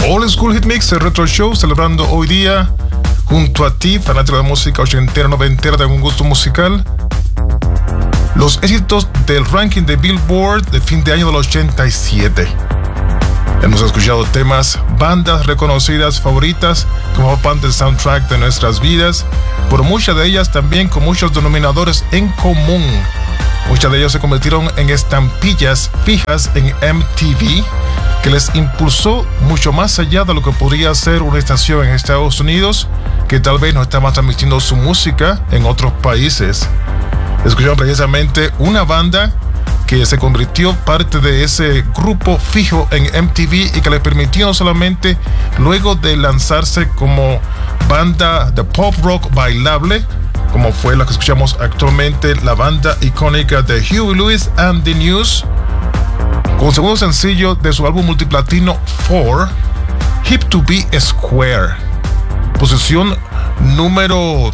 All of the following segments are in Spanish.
Old School Hit Mix, el Retro Show, celebrando hoy día junto a ti, fanático de música ochentera, noventera, de algún gusto musical, los éxitos del ranking de Billboard de fin de año del 87. Hemos escuchado temas, bandas reconocidas, favoritas, como parte del soundtrack de nuestras vidas, pero muchas de ellas también con muchos denominadores en común. Muchas de ellas se convirtieron en estampillas fijas en MTV, que les impulsó mucho más allá de lo que podría ser una estación en Estados Unidos, que tal vez no estaba transmitiendo su música en otros países. Escucharon precisamente una banda que se convirtió parte de ese grupo fijo en MTV y que le permitió no solamente luego de lanzarse como banda de pop rock bailable, como fue la que escuchamos actualmente, la banda icónica de Huey Lewis and the News, con segundo sencillo de su álbum multiplatino 4, Hip to Be Square, posición número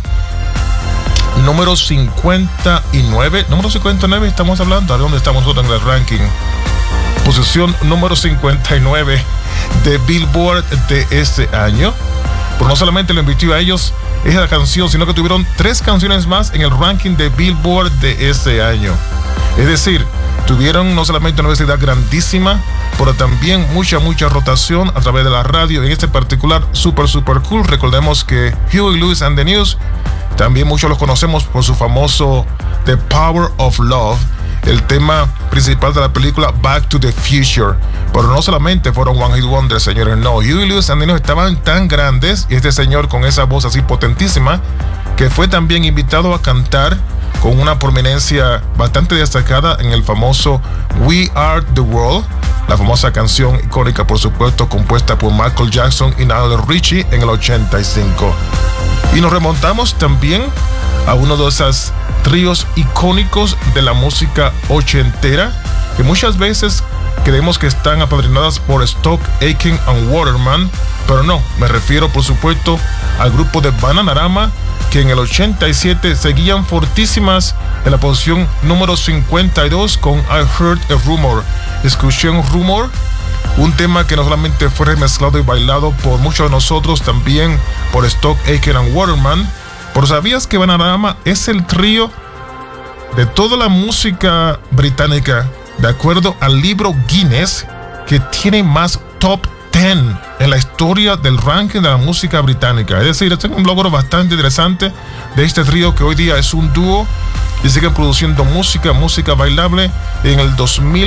59. Número 59 estamos hablando. ¿A dónde estamos nosotros en el ranking? Posición número 59 de Billboard de este año. Pero no solamente lo invitó a ellos esa canción, sino que tuvieron 3 canciones más en el ranking de Billboard de este año. Es decir, tuvieron no solamente una diversidad grandísima, pero también mucha rotación a través de la radio. En este particular, super cool. Recordemos que Huey Lewis and the News, también muchos los conocemos por su famoso The Power of Love, el tema principal de la película Back to the Future. Pero no solamente fueron One Hit Wonder, señores, no. Huey Lewis and the News estaban tan grandes, y este señor con esa voz así potentísima, que fue también invitado a cantar con una prominencia bastante destacada en el famoso We Are the World, la famosa canción icónica, por supuesto, compuesta por Michael Jackson y Lionel Richie en el 85. Y nos remontamos también a uno de esos tríos icónicos de la música ochentera, que muchas veces creemos que están apadrinadas por Stock, Aitken and Waterman, pero no, me refiero por supuesto al grupo de Bananarama, que en el 87 seguían fortísimas en la posición número 52 con I Heard a Rumor. Escuché un rumor, un tema que no solamente fue remezclado y bailado por muchos de nosotros, también por Stock, Aitken and Waterman. Pero ¿sabías que Bananarama es el trío de toda la música británica, de acuerdo al libro Guinness, que tiene más top 10 en la historia del ranking de la música británica? Es decir, este es un logro bastante interesante de este trío, que hoy día es un dúo y siguen produciendo música bailable. En el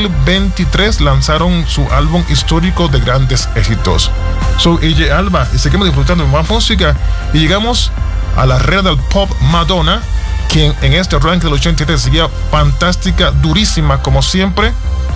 2023 lanzaron su álbum histórico de grandes éxitos. Soy AJ Alba y seguimos disfrutando de más música, y llegamos a la reina del pop, Madonna, quien en este ranking del 83 seguía fantástica, durísima como siempre,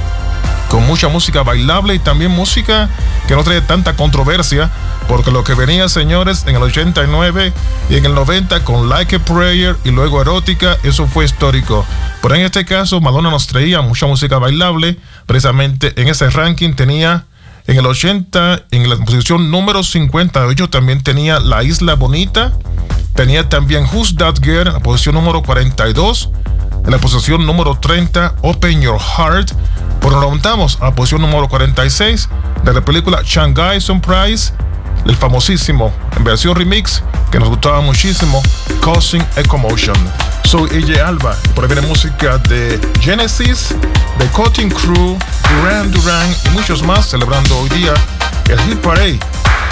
con mucha música bailable y también música que no trae tanta controversia, porque lo que venía, señores, en el 89 y en el 90 con Like a Prayer y luego Erótica, eso fue histórico. Pero en este caso, Madonna nos traía mucha música bailable. Precisamente en ese ranking tenía en el 80, en la posición número 58, también tenía La Isla Bonita. Tenía también Who's That Girl en la posición número 42. En la posición número 30, Open Your Heart. Pero nos remontamos a la posición número 46 de la película Shanghai Surprise, el famosísimo, en versión remix, que nos gustaba muchísimo, Causing a Commotion. Soy AJ Alba y por ahí viene música de Genesis, de Cutting Crew, Duran Duran y muchos más, celebrando hoy día el Hit Parade